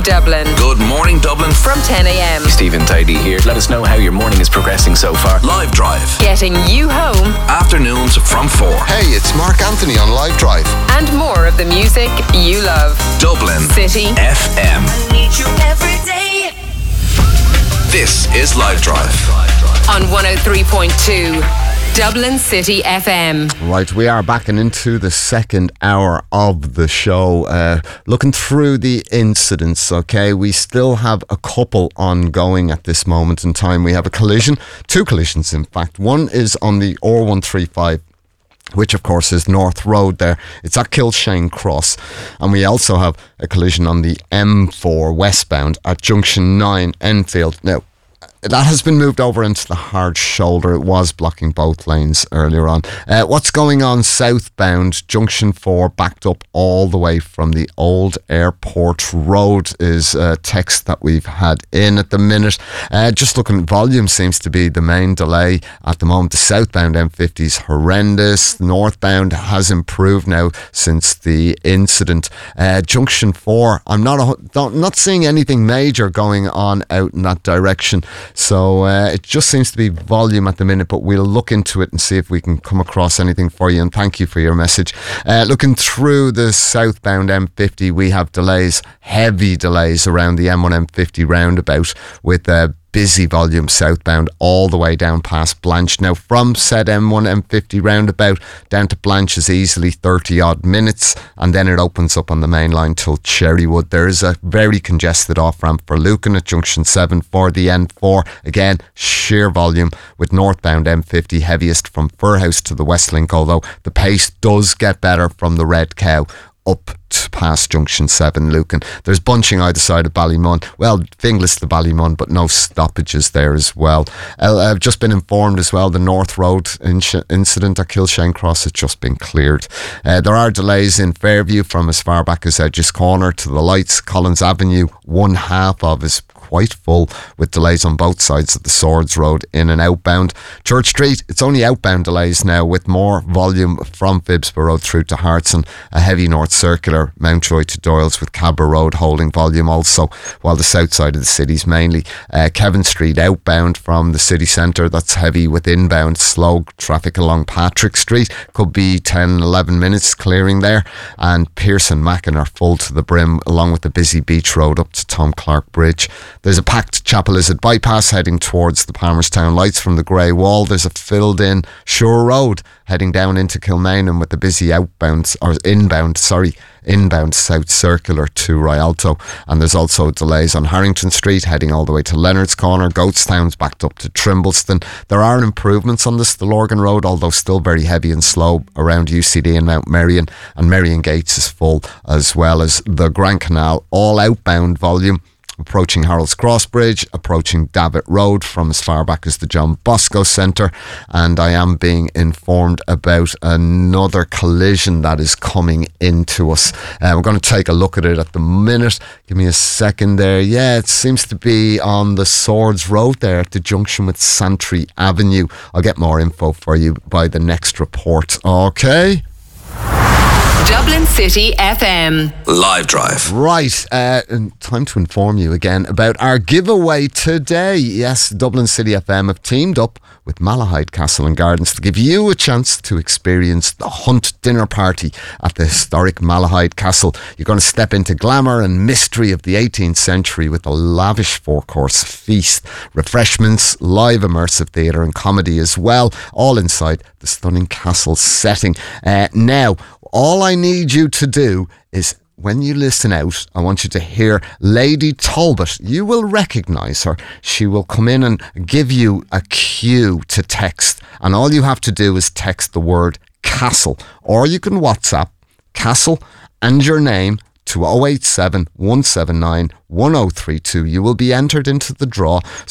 Dublin. Good morning, Dublin. From 10 a.m. Stephen Tidy here. Let us know how your morning is progressing so far. Live Drive. Getting you home. Afternoons from 4. Hey, it's Mark Anthony on Live Drive. And more of the music you love. Dublin City FM. I need you every day. This is Live Drive. On 103.2 Dublin City FM. Right, we are backing into the second hour of the show, looking through the incidents. Okay, we still have a couple ongoing at this moment in time. We have a collision, two collisions in fact. One is on the R135, which of course is North Road there. It's at Kilshane Cross. And we also have a collision on the M4 westbound at Junction 9 Enfield. Now, that has been moved over into the hard shoulder. It was blocking both lanes earlier on. What's going on southbound? Junction 4 backed up all the way from the old airport road is a text that we've had in at the minute. Just looking, volume seems to be the main delay at the moment. The southbound M50 is horrendous. Northbound has improved now since the incident. Junction 4, I'm not seeing anything major going on out in that direction. So it just seems to be volume at the minute, but we'll look into it and see if we can come across anything for you. And thank you for your message. Looking through the southbound M50, we have delays, heavy delays around the M1 M50 roundabout with busy volume southbound all the way down past Blanche. Now from said M1 M50 roundabout down to Blanche is easily 30 odd minutes, and then it opens up on the main line till Cherrywood. There is a very congested off ramp for Lucan at Junction 7 for the N4. Again, sheer volume with northbound M50 heaviest from Furhouse to the Westlink, although the pace does get better from the Red Cow up to past Junction 7 Lucan. There's bunching either side of Ballymun. Well, Finglas to Ballymun, but no stoppages there as well. I've just been informed as well, the North Road incident at Kilshane Cross has just been cleared. There are delays in Fairview from as far back as Edges Corner to the lights. Collins Avenue, one half of is quite full with delays on both sides of the Swords Road in and outbound. Church Street, it's only outbound delays now with more volume from Phibsborough through to Hearts, and a heavy North Circular Mountjoy to Doyles with Cabra Road holding volume also, while the south side of the city's mainly. Kevin Street outbound from the city centre, that's heavy with inbound slow traffic along Patrick Street, could be 10-11 minutes clearing there, and Pearson Mackin are full to the brim along with the busy Beach Road up to Tom Clark Bridge. There's a packed Chapel Lizard bypass heading towards the Palmerstown lights from the Grey Wall. There's a filled in Shore Road heading down into Kilmainham with the busy inbound South Circular to Rialto. And there's also delays on Harrington Street heading all the way to Leonard's Corner. Goatstown's backed up to Trimbleston. There are improvements on this, the Lorgan Road, although still very heavy and slow around UCD and Mount Merrion, and Merrion Gates is full, as well as the Grand Canal, all outbound volume. Approaching Harold's Cross Bridge, approaching Davitt Road from as far back as the John Bosco Centre, and I am being informed about another collision that is coming into us. We're going to take a look at it at the minute. Give me a second there. Yeah, it seems to be on the Swords Road there at the junction with Santry Avenue. I'll get more info for you by the next report. Okay. Dublin City FM. Live Drive. Right, and time to inform you again about our giveaway today. Yes, Dublin City FM have teamed up with Malahide Castle and Gardens to give you a chance to experience the Hunt dinner party at the historic Malahide Castle. You're going to step into glamour and mystery of the 18th century with a lavish four-course feast, refreshments, live immersive theatre and comedy as well, all inside the stunning castle setting. Now, all I need you to do is, when you listen out, I want you to hear Lady Talbot. You will recognise her. She will come in and give you a cue to text. And all you have to do is text the word castle. Or you can WhatsApp castle and your name to 087 179 1032. You will be entered into the draw.